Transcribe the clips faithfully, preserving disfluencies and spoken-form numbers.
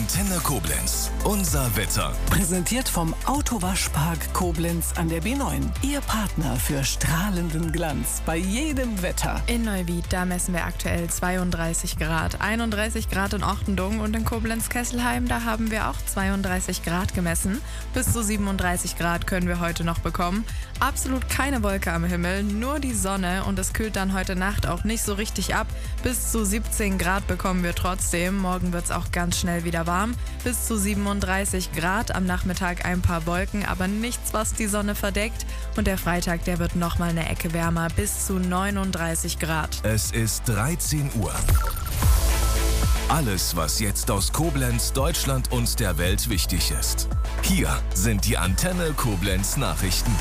Antenne Koblenz. Unser Wetter. Präsentiert vom Autowaschpark Koblenz an der B neun. Ihr Partner für strahlenden Glanz bei jedem Wetter. In Neuwied, da messen wir aktuell zweiunddreißig Grad. einunddreißig Grad in Ochtendung und in Koblenz-Kesselheim, da haben wir auch zweiunddreißig Grad gemessen. Bis zu siebenunddreißig Grad können wir heute noch bekommen. Absolut keine Wolke am Himmel, nur die Sonne und es kühlt dann heute Nacht auch nicht so richtig ab. Bis zu siebzehn Grad bekommen wir trotzdem. Morgen wird es auch ganz schnell wieder warm. Bis zu siebenunddreißig Grad, am Nachmittag ein paar Wolken, aber nichts, was die Sonne verdeckt. Und der Freitag, der wird nochmal eine Ecke wärmer, bis zu neununddreißig Grad. Es ist dreizehn Uhr. Alles, was jetzt aus Koblenz, Deutschland und der Welt wichtig ist. Hier sind die Antenne Koblenz Nachrichten.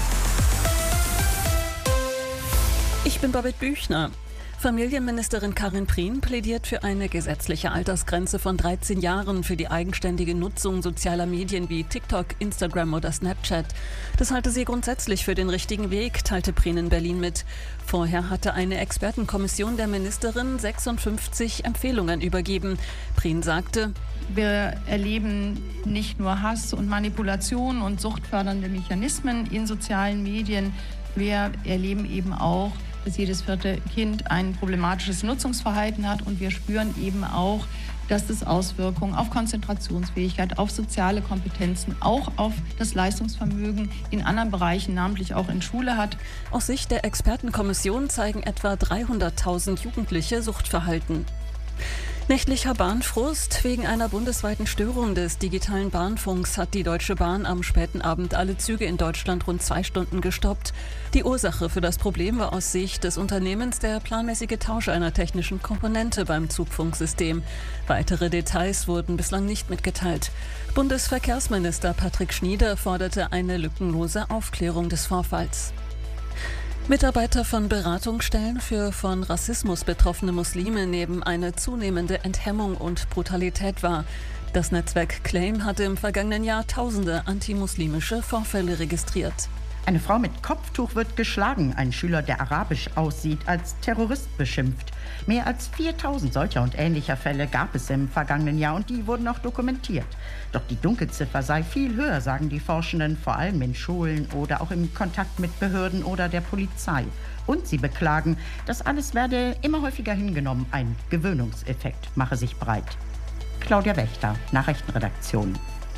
Ich bin Babette Büchner. Familienministerin Karin Prien plädiert für eine gesetzliche Altersgrenze von dreizehn Jahren für die eigenständige Nutzung sozialer Medien wie TikTok, Instagram oder Snapchat. Das halte sie grundsätzlich für den richtigen Weg, teilte Prien in Berlin mit. Vorher hatte eine Expertenkommission der Ministerin sechsundfünfzig Empfehlungen übergeben. Prien sagte: Wir erleben nicht nur Hass und Manipulation und suchtfördernde Mechanismen in sozialen Medien. Wir erleben eben auch, dass jedes vierte Kind ein problematisches Nutzungsverhalten hat und wir spüren eben auch, dass das Auswirkungen auf Konzentrationsfähigkeit, auf soziale Kompetenzen, auch auf das Leistungsvermögen in anderen Bereichen, namentlich auch in Schule hat. Aus Sicht der Expertenkommission zeigen etwa dreihunderttausend Jugendliche Suchtverhalten. Nächtlicher Bahnfrust. Wegen einer bundesweiten Störung des digitalen Bahnfunks hat die Deutsche Bahn am späten Abend alle Züge in Deutschland rund zwei Stunden gestoppt. Die Ursache für das Problem war aus Sicht des Unternehmens der planmäßige Tausch einer technischen Komponente beim Zugfunksystem. Weitere Details wurden bislang nicht mitgeteilt. Bundesverkehrsminister Patrick Schnieder forderte eine lückenlose Aufklärung des Vorfalls. Mitarbeiter von Beratungsstellen für von Rassismus betroffene Muslime nehmen eine zunehmende Enthemmung und Brutalität wahr. Das Netzwerk Claim hatte im vergangenen Jahr tausende antimuslimische Vorfälle registriert. Eine Frau mit Kopftuch wird geschlagen, ein Schüler, der arabisch aussieht, als Terrorist beschimpft. Mehr als viertausend solcher und ähnlicher Fälle gab es im vergangenen Jahr und die wurden auch dokumentiert. Doch die Dunkelziffer sei viel höher, sagen die Forschenden, vor allem in Schulen oder auch im Kontakt mit Behörden oder der Polizei. Und sie beklagen, das alles werde immer häufiger hingenommen, ein Gewöhnungseffekt mache sich breit. Claudia Wächter, Nachrichtenredaktion.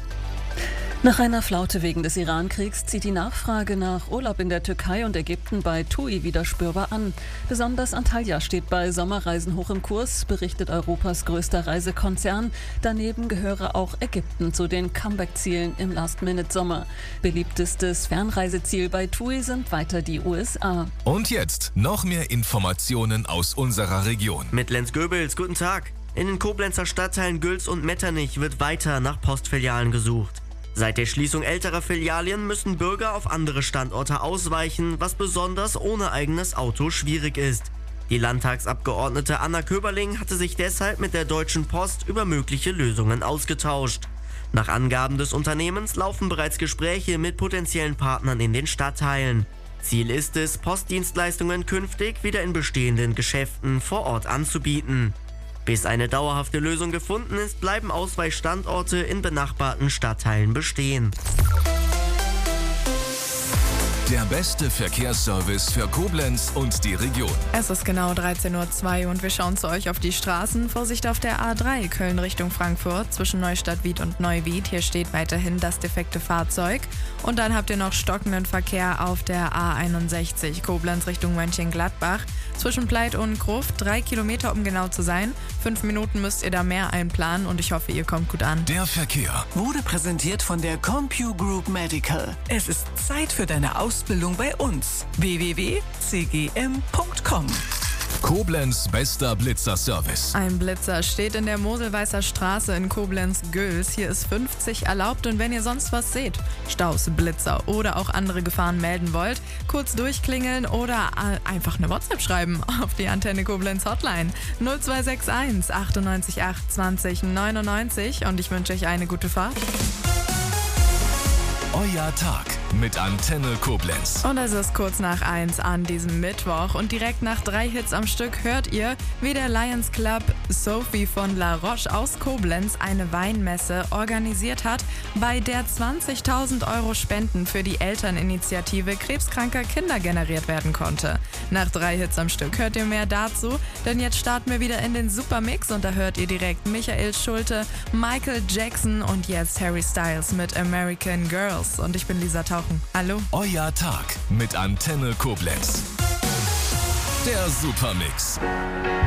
Nach einer Flaute wegen des Iran-Kriegs zieht die Nachfrage nach Urlaub in der Türkei und Ägypten bei TUI wieder spürbar an. Besonders Antalya steht bei Sommerreisen hoch im Kurs, berichtet Europas größter Reisekonzern. Daneben gehöre auch Ägypten zu den Comeback-Zielen im Last-Minute-Sommer. Beliebtestes Fernreiseziel bei TUI sind weiter die U S A. Und jetzt noch mehr Informationen aus unserer Region. Mit Lenz Goebels, guten Tag. In den Koblenzer Stadtteilen Güls und Metternich wird weiter nach Postfilialen gesucht. Seit der Schließung älterer Filialien müssen Bürger auf andere Standorte ausweichen, was besonders ohne eigenes Auto schwierig ist. Die Landtagsabgeordnete Anna Köberling hatte sich deshalb mit der Deutschen Post über mögliche Lösungen ausgetauscht. Nach Angaben des Unternehmens laufen bereits Gespräche mit potenziellen Partnern in den Stadtteilen. Ziel ist es, Postdienstleistungen künftig wieder in bestehenden Geschäften vor Ort anzubieten. Bis eine dauerhafte Lösung gefunden ist, bleiben Ausweichstandorte in benachbarten Stadtteilen bestehen. Der beste Verkehrsservice für Koblenz und die Region. Es ist genau dreizehn Uhr zwei und wir schauen zu euch auf die Straßen. Vorsicht auf der A drei, Köln Richtung Frankfurt, zwischen Neustadt-Wied und Neuwied. Hier steht weiterhin das defekte Fahrzeug. Und dann habt ihr noch stockenden Verkehr auf der A einundsechzig, Koblenz Richtung Mönchengladbach. Zwischen Pleit und Gruft, drei Kilometer, um genau zu sein. Fünf Minuten müsst ihr da mehr einplanen und ich hoffe, ihr kommt gut an. Der Verkehr Wurde präsentiert von der CompuGroup Medical. Es ist Zeit für deine Ausbildung bei uns. w w w punkt c g m punkt com. Koblenz bester Blitzerservice. Ein Blitzer steht in der Moselweißer Straße in Koblenz-Güls. Hier ist fünfzig erlaubt und wenn ihr sonst was seht, Staus, Blitzer oder auch andere Gefahren melden wollt, kurz durchklingeln oder einfach eine WhatsApp schreiben auf die Antenne Koblenz Hotline null zwei sechs eins achtundneunzig acht zwanzig neunundneunzig und ich wünsche euch eine gute Fahrt. Euer Tag mit Antenne Koblenz. Und es ist kurz nach eins an diesem Mittwoch und direkt nach drei Hits am Stück hört ihr, wie der Lions Club Sophie von La Roche aus Koblenz eine Weinmesse organisiert hat, bei der zwanzigtausend Euro Spenden für die Elterninitiative krebskranker Kinder generiert werden konnte. Nach drei Hits am Stück hört ihr mehr dazu, denn jetzt starten wir wieder in den Supermix und da hört ihr direkt Michael Schulte, Michael Jackson und jetzt Harry Styles mit American Girls. Und ich bin Lisa Tauchen. Hallo. Euer Tag mit Antenne Koblenz. Der Supermix.